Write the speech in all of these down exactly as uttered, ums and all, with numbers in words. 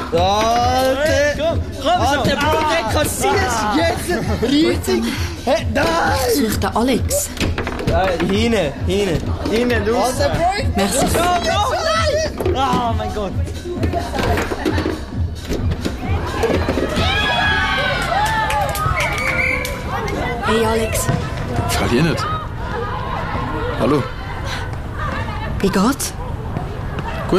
Alter! Komm, komm Alter, Bro, der kassierst jetzt riesig! Hey, nein! Sucht der Alex. Nein, hinten, hinten. Hinten, los. Alter, Bro! Merci. Go, go! Nein! Oh mein Gott. Hey Alex, Fall hier nicht. Hallo. wie geht's? Gut.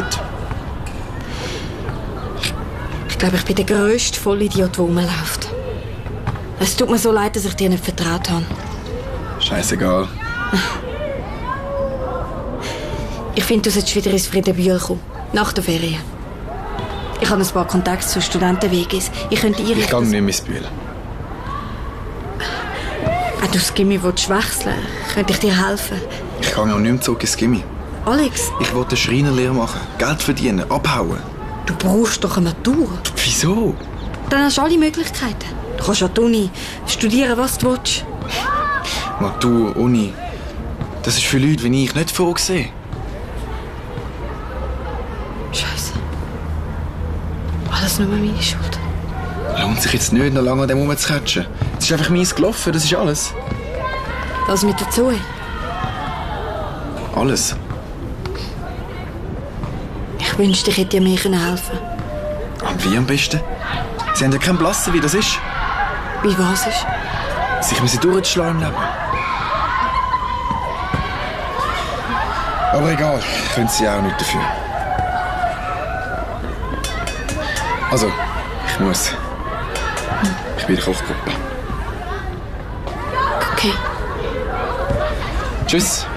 Ich glaube, ich bin der grösste Vollidiot, der rumläuft. Es tut mir so leid, dass ich dir nicht vertraut habe. Scheißegal. Ich finde, du solltest wieder ins Friedenbühl kommen. Nach der Ferien. Ich habe ein paar Kontakte zu Studentenwegis. Ich könnte ihr... Ich gehe nicht ins Bühl. Wenn du das Gimmi wechseln willst, könnte ich dir helfen. Ich kann auch nicht mehr zurück ins Gimmi. Alex, Ich will eine Schreinerlehre machen, Geld verdienen, abhauen. du brauchst doch eine Matur. Wieso? Dann hast du alle Möglichkeiten. Du kannst an die Uni studieren, was du willst. Matur, Uni. Das ist für Leute wie ich nicht vorgesehen. Scheiße. Alles nur meine Schuld. Lohnt sich jetzt nicht, noch lange an dem rumzukatschen. Es ist einfach mies gelaufen, das ist alles. Was mit der Zoe? Alles. Ich wünschte, ich hätte dir mehr helfen können. Und wie am besten? Sie haben ja keinen Blassen, wie das ist. Wie was ist? Sich müssen durchschlagen im Leben. Aber egal, können sie auch nicht dafür. Also, ich muss. Ich bin in der Kochgruppe. Okay. Tschüss.